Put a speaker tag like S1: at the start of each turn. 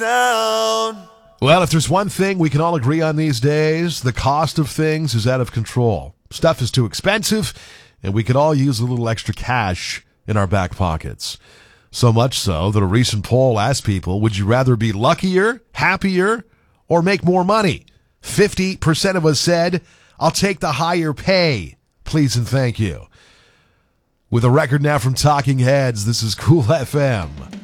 S1: Down.
S2: Well, if there's one thing we can all agree on these days, the cost of things is out of control. Stuff is too expensive, and we could all use a little extra cash in our back pockets. So much so that a recent poll asked people, would you rather be luckier, happier, or make more money? 50% of us said, I'll take the higher pay, please and thank you. With a record now from Talking Heads, this is Cool FM.